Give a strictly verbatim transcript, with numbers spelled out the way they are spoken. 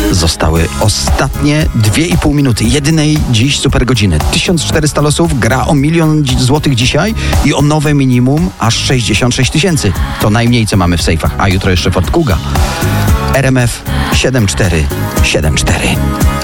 Zostały ostatnie dwie i pół minuty jedynej dziś super godziny. tysiąc czterysta losów gra o milion złotych dzisiaj i o nowe minimum aż sześćdziesiąt sześć tysięcy. To najmniej, co mamy w sejfach. A jutro jeszcze Ford Kuga. R M F siedem cztery siedem cztery.